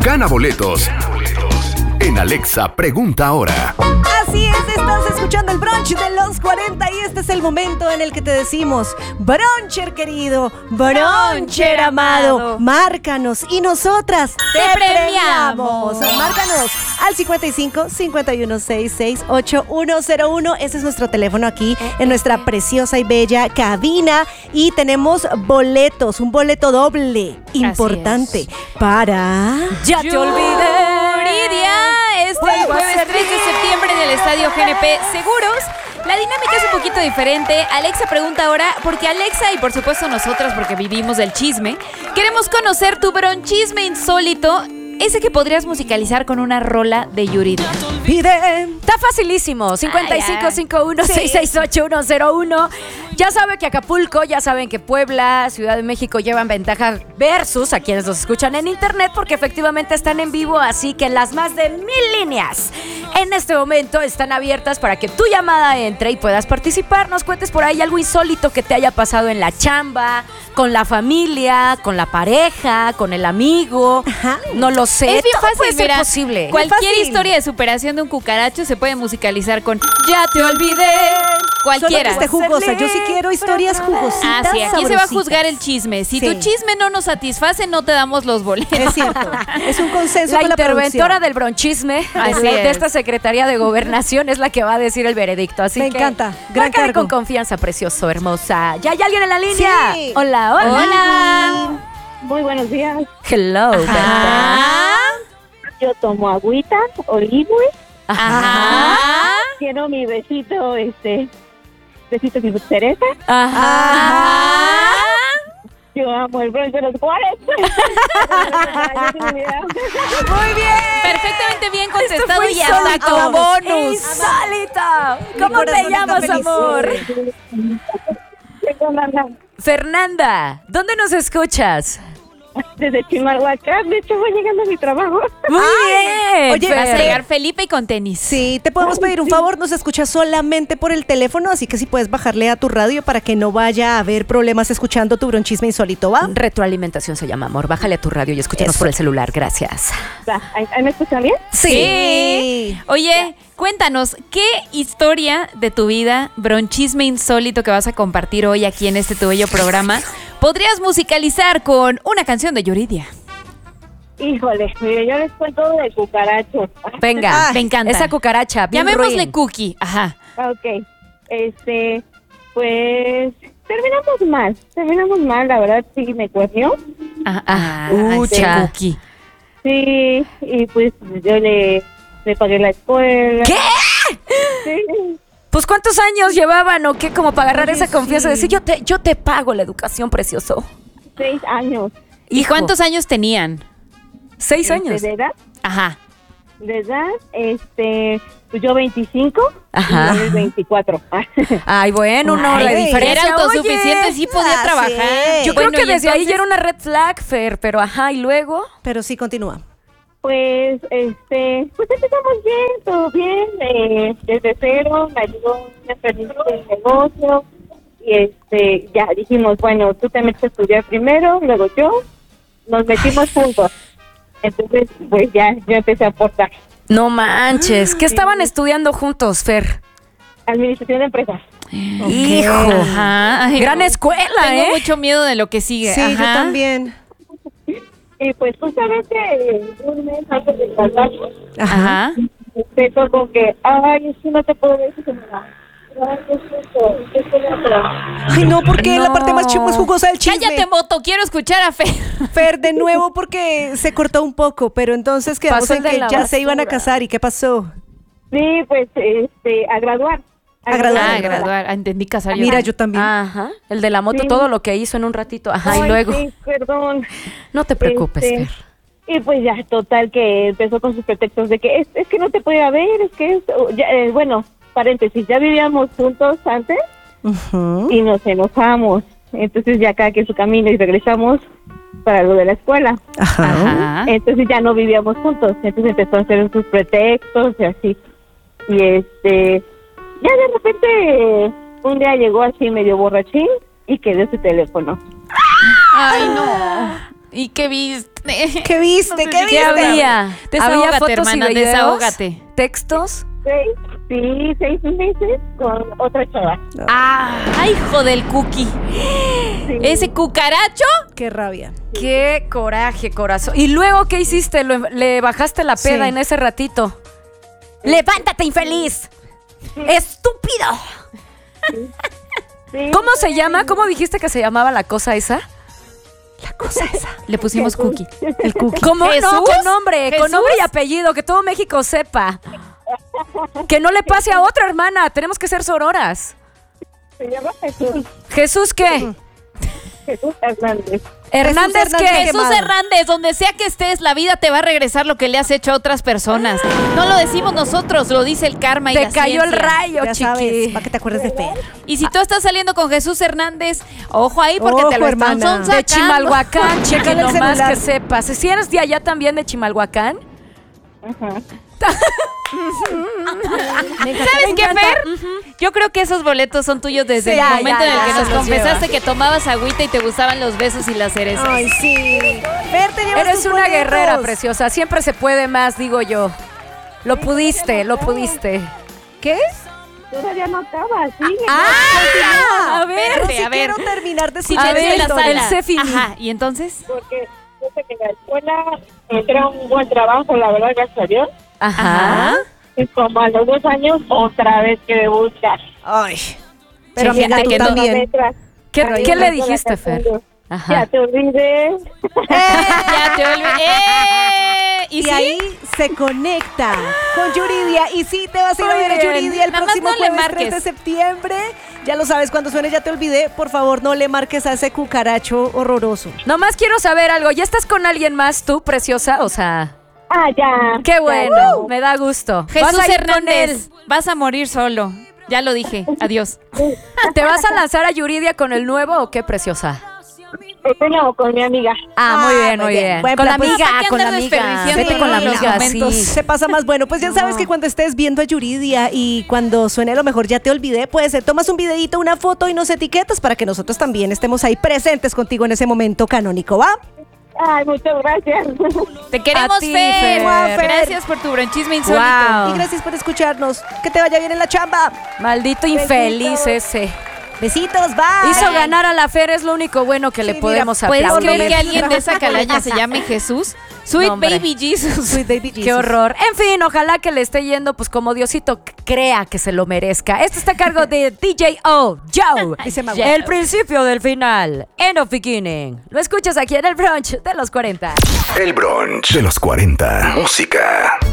Gana boletos en Alexa Pregunta Ahora. Así es, estás escuchando el brunch de los 40 y este es el momento en el que te decimos: bruncher querido, bruncher amado, márcanos y nosotras te premiamos. Márcanos al 55 5166 8101. Ese es nuestro teléfono aquí en nuestra preciosa y bella cabina y tenemos boletos, un boleto doble importante para Ya te olvidé. Este jueves 3 de septiembre en el Estadio GNP Seguros. La dinámica es un poquito diferente. Alexa Pregunta Ahora, porque Alexa y por supuesto nosotras, porque vivimos del chisme, queremos conocer tu bronchisme insólito, ese que podrías musicalizar con una rola de Yuridia. Está facilísimo. 5551-668-101. Ya saben que Acapulco, ya saben que Puebla, Ciudad de México llevan ventaja versus a quienes los escuchan en internet, porque efectivamente están en vivo, así que las más de 1000 líneas en este momento están abiertas para que tu llamada entre y puedas participar. Nos cuentes por ahí algo insólito que te haya pasado en la chamba, con la familia, con la pareja, con el amigo. Ajá. No lo sé. Es bien todo fácil, puede ser mira, posible. Cualquier historia de superación de un cucaracho se puede musicalizar con Ya te olvidé. Cualquiera. Solo que esté jugosa. Yo sí quiero historias jugositas. Así, aquí se va a sabrositas. juzgar el chisme. Si Sí. tu chisme no nos satisface, no te damos los boletos. Es cierto. Es un consenso La con la interventora producción. del bronchisme Así de es. esta Secretaría de Gobernación es la que va a decir el veredicto. Así Me que encanta. Gran márcale cargo. con confianza, precioso, hermosa. ¿Ya hay alguien en la línea? Sí. Hola, hola. Hola. Muy buenos días. Hello, Ajá. Yo tomo agüita, olivo, Ajá. quiero mi besito, besito de cereza. Ajá. Yo amo el brunch de los 40. Muy bien. Perfectamente bien contestado Fue y hasta insólito. con bonus. Insólito. Mi ¿Cómo te corazón llamas, está feliz. amor? Fernanda, Fernanda, ¿dónde nos escuchas? desde Chimalhuacán, de hecho voy llegando a mi trabajo. Muy bien. Oye, Vas a Fer. llegar Felipe y con tenis. Sí, te podemos pedir un favor, nos escuchas solamente por el teléfono, así que si puedes bajarle a tu radio para que no vaya a haber problemas escuchando tu bronchisme insólito, ¿va? Retroalimentación se llama, amor. Bájale a tu radio y escúchanos Eso. por el celular. Gracias. ¿Ahí me escuchan bien? Sí. Oye, cuéntanos, ¿qué historia de tu vida, bronchisme insólito que vas a compartir hoy aquí en este tu bello programa, podrías musicalizar con una canción de Yuridia? Híjole, mire, yo les cuento de cucarachos. Venga, me encanta. Esa cucaracha, bien Llamémosle ruin. Cookie. Ajá. Ok, pues terminamos mal, la verdad sí me cuernió. Ajá. Ucha. Cookie. Sí, y pues yo le pagué la escuela. ¿Qué? Sí. Pues ¿cuántos años llevaban o qué? Como para agarrar Oye, esa confianza sí. de decir, yo te pago la educación, precioso. 6 años. ¿Y Hijo. cuántos años tenían? 6 años. De edad, Ajá. pues yo 25 Ajá. y él 24. Ay, bueno, no, Ay, la diferencia. Era autosuficiente, Oye, sí podía ah, trabajar. sí. yo Bueno, creo que y desde ahí entonces- ya era una red flag, Fer, pero ajá, y luego. Pero sí, continúa. Pues, pues empezamos bien, todo bien, desde cero, me ayudó a emprender el negocio y ya dijimos, bueno, tú te metes a estudiar primero, luego yo, nos metimos juntos. Entonces, pues ya, yo empecé a aportar. No manches, ¿qué estaban estudiando juntos, Fer? Administración de empresas. Hijo, Ajá. Ay, gran escuela, Tengo mucho miedo de lo que sigue. Sí, yo Ajá. también. Y pues justamente un mes antes de casarnos, Ajá. empezó con que, ay, es que no te puedo decir que me va. Ay, es esto, lo otro. Ay, no, porque la No. parte más jugosa del chisme. Cállate, Moto, quiero escuchar a Fer. Fer, de nuevo, porque se cortó un poco, pero entonces quedamos Pasó en de que la ya se iban a basura. casar. ¿Y qué pasó? Sí, pues, a graduar. A graduar. Ah, graduar. Ah, entendí casar. Mira, yo también. Ajá, el de la moto, Sí. todo lo que hizo en un ratito. Ajá, Ay, y luego. sí, perdón. No te preocupes, Fer. Y pues ya, total, que empezó con sus pretextos de que es que no te podía ver, es que es... ya, bueno, paréntesis, ya vivíamos juntos antes Ujú. y nos enojamos. Entonces ya cada quien su camino y regresamos para lo de la escuela. Ajá. Ajá. Entonces ya no vivíamos juntos. Entonces empezó a hacer sus pretextos y así. Y ya de repente un día llegó así medio borrachín y quedó su teléfono. Ay, no. ¿Y qué viste? ¿Qué viste? ¿Qué ¿Qué viste? había? Desahógate, ¿Había fotos hermana, y videos? desahógate. ¿Textos? 6 meses con otra chava. ¡Ay, hijo del cookie! Sí. ¿Ese cucaracho? Qué rabia. ¡Qué coraje, corazón! ¿Y luego qué hiciste? ¿Le bajaste la peda Sí. en ese ratito? ¡Levántate, infeliz! ¡Estúpido! Sí. ¿Cómo se llama? ¿Cómo dijiste que se llamaba la cosa esa? La cosa esa. Le pusimos cookie. El cookie. ¿Cómo? ¿Jesús? No, con nombre ¿Jesús? y apellido, que todo México sepa. Que no le pase a otra hermana, tenemos que ser sororas. Se llama Jesús. ¿Jesús qué? Jesús Hernández. ¿Hernández Hernández qué? Quemado. Jesús Hernández, donde sea que estés, la vida te va a regresar lo que le has hecho a otras personas. No lo decimos nosotros, lo dice el karma y Te la cayó el ciencia. rayo, Ya chiqui. sabes, para que te acuerdes de Fer. Y si tú estás saliendo con Jesús Hernández, ojo ahí porque Ojo, te lo están hermana. sacando. De Chimalhuacán, chiqui, Chécale el nomás celular. que sepas. Si eres de allá también, de Chimalhuacán. ¿Sabes qué, Fer? Yo creo que esos boletos son tuyos desde Sí, el ya, momento ya, en el que ya, nos se los confesaste que tomabas agüita y te gustaban los besos y las cerezas. Ay, sí. Fer, te llevas Eres tus una boletos. guerrera preciosa. Siempre se puede más, digo yo. Lo pudiste, lo pudiste. ¿Qué? Todavía no acaba, sigue. ¡Ah! A ver. Pero Espérate, sí a ver. quiero terminar de Si escuchar a te ver, esta la historia. sala. el Cefini. Ajá, ¿y entonces? Porque yo sé que en la escuela entré a un buen trabajo, la verdad, gracias a Dios. Ajá. Y como a los 2 años, otra vez que buscar. Ay. Pero Sí, amiga, gente tú que no- también. ¿Qué, Ahí qué le empezó la dijiste, canción Fer? de, Ajá. Ya te olvidé. Ya te olvidé. ¿Y Y sí? ahí se conecta con Yuridia. Y sí, te vas a ir a Muy ver a bien. Yuridia el Nada más próximo no le jueves 3 de marques. septiembre. Ya lo sabes, cuando suene Ya te olvidé, por favor, no le marques a ese cucaracho horroroso. Nomás quiero saber algo. ¿Ya estás con alguien más tú, preciosa? O sea, Ya. qué bueno. Me da gusto. Jesús ¿Vas a ir con él? Hernández, vas a morir solo. Ya lo dije. Adiós. ¿Te vas a lanzar a Yuridia con el nuevo o qué, preciosa? No, con mi amiga. Muy bien, muy bien. Buen Con la plan. Pues, amiga, ¿para qué con la andar amiga. desperdiciando Vete con la los amiga, momentos? sí. Se pasa más bueno. Pues ya sabes que cuando estés viendo a Yuridia y cuando suene a lo mejor Ya te olvidé, pues tomas un videito, una foto y nos etiquetas para que nosotros también estemos ahí presentes contigo en ese momento canónico, ¿va? Ay, muchas gracias. Te queremos, A ti, Fer. Fer. Gracias por tu bronchisme insólito. Wow. Y gracias por escucharnos. Que te vaya bien en la chamba. Maldito infeliz ese. Besitos, bye. Hizo ganar a la Fer, es lo único bueno que le Sí, podemos mira, ¿Puedes aplaudir. creer que alguien de esa calaña se llame Jesús? Sweet No, hombre. Baby Jesus. Sweet Baby Qué Jesus. horror. En fin, ojalá que le esté yendo, pues como Diosito crea que se lo merezca. Esto está a cargo de DJ O. Joe. Dice Mago. El principio del final. End of beginning. Lo escuchas aquí en el brunch de los 40. El brunch de los 40. Música.